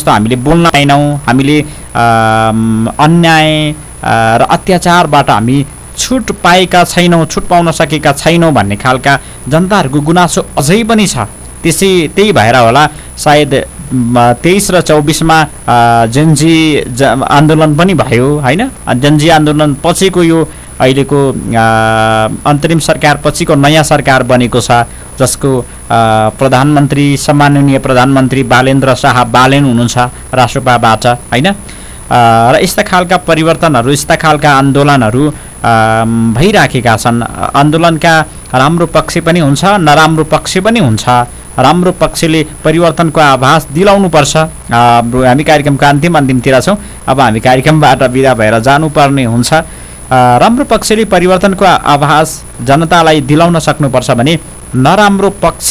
जस्तो हामीले बोल्न पाएनौँ, हामीले अन्याय र अत्याचारबाट हामी छुट पाएका छैनौँ, छुट पाउन सकेका छैनौँ भन्ने खालका जनताहरूको गुनासो अझै पनि छ। त्यही भएर होला सायद 23 र 24मा जनजी आन्दोलन पनि भयो हैन। जनजी आन्दोलन पछिको यो अहिलेको अन्तरिम सरकार पछिको नयाँ सरकार बनेको छ, जसको प्रधानमन्त्री सम्माननीय प्रधानमन्त्री बालेन्द्र शाह बालेन हुनुहुन्छ राष्ट्रपाबाट हैन। र यस्ता खालका परिवर्तनहरू, यस्ता खालका आन्दोलनहरू भइराखेका छन्। आन्दोलनका राम्रो पक्ष पनि हुन्छ, नराम्रो पक्ष पनि हुन्छ। राम्रो पक्षले परिवर्तनको आभास दिलाउनुपर्छ। हामी कार्यक्रमको अन्तिमतिर छौँ, अब हामी कार्यक्रमबाट बिदा भएर जानुपर्ने हुन्छ। राम्रो पक्षले परिवर्तनको आभास जनतालाई दिलाउन सक्नुपर्छ भने नराम्रो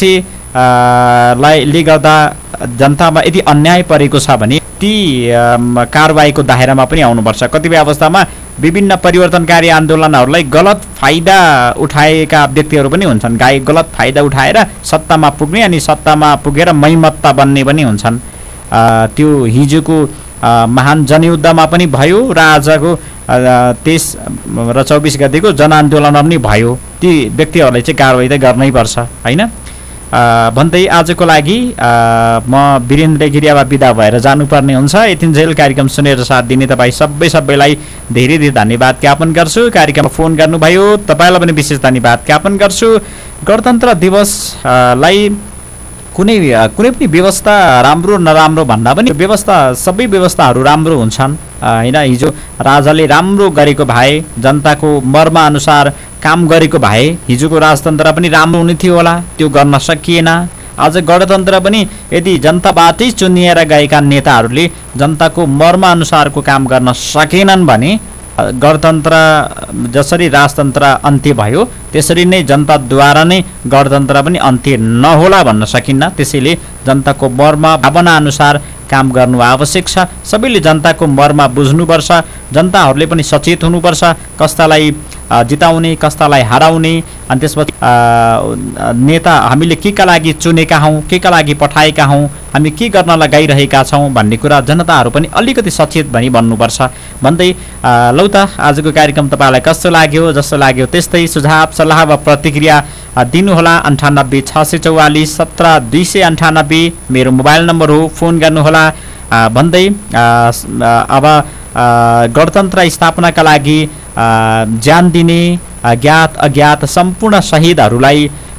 पक्षले गर्दा जनतामा यदि अन्याय परेको छ भने ती कारबाहीको दायरामा पनि आउनुपर्छ। कतिपय अवस्थामा विभिन्न परिवर्तनकारी आन्दोलनहरूलाई गलत फाइदा उठाएका व्यक्तिहरू पनि हुन्छन्। गलत फाइदा उठाएर सत्तामा पुग्ने अनि सत्तामा पुगेर मैमत्ता बन्ने पनि हुन्छन्। त्यो हिजोको महान जनयुद्धमा पनि भयो र आजको 23 र 24 गतेको जनआन्दोलनमा पनि भयो। ती व्यक्तिहरूलाई चाहिँ कारबाही त गर्नै पर्छ हैन भन्दै आजको लागि म वीरेन्द्र गिरी अब बिदा भएर जानुपर्ने हुन्छ। यतिन्जेल कार्यक्रम सुनेर साथ दिने तपाईँ सबैलाई धेरै धेरै धन्यवाद ज्ञापन गर्छु। कार्यक्रममा फोन गर्नुभयो तपाईँलाई पनि विशेष धन्यवाद ज्ञापन गर्छु। गणतन्त्र दिवसलाई कुनै पनि व्यवस्था राम्रो नराम्रो भन्दा पनि सबै व्यवस्थाहरू राम्रो हुन्छन् हैन। हिजो राजाले राम्रो गरेको भए, जनताको मर्मानुसार काम गरेको भए हिजोको राजतन्त्र पनि राम्रो हुने थियो होला, त्यो गर्न सकिएन। आज गणतन्त्र पनि यदि जनताबाटै चुनिएर गएका नेताहरूले जनताको मर्मानुसारको काम गर्न सकेनन् भने गणतन्त्र जसरी राजतन्त्र अन्त्य भयो त्यसरी नै जनताद्वारा नै गणतन्त्र पनि अन्त्य नहोला भन्न सकिन्न। त्यसैले जनताको मर्म भावना अनुसार काम गर्नु आवश्यक छ। सबैले जनताको मर्म बुझ्नुपर्छ, जनताहरूले पनि सचेत हुनुपर्छ, कस्तालाई जिताउने कस्तालाई हराउने, अनि त्यसपछि नेता हामीले केका लागि चुनेका हौँ, केका लागि पठाएका हौँ, हामी के गर्न लगाइरहेका छौँ भन्ने कुरा जनताहरू पनि अलिकति सचेत भनी भन्नुपर्छ भन्दै लौ त आजको कार्यक्रम तपाईँलाई कस्तो लाग्यो? जस्तो लाग्यो त्यस्तै सुझाव सल्लाह वा प्रतिक्रिया दिनुहोला। 98 644 17 298 मेरो मोबाइल नम्बर हो, फोन गर्नुहोला भन्दै अब गणतन्त्र स्थापनाका लागि ज्यान दिने ज्ञात अज्ञात सम्पूर्ण शहीदहरूलाई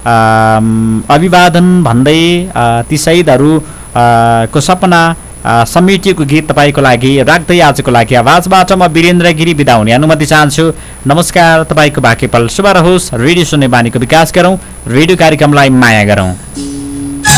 अभिवादन भन्दै ती शहीदहरू को सपना समेटिएको गीत तपाईँको लागि राख्दै आजको लागि आवाजबाट म वीरेन्द्र गिरी बिदा हुने अनुमति चाहन्छु। नमस्कार। तपाईँको बाँकी पल शुभ रहोस्। रेडियो सुन्ने बानीको विकास गरौँ, रेडियो कार्यक्रमलाई माया गरौँ।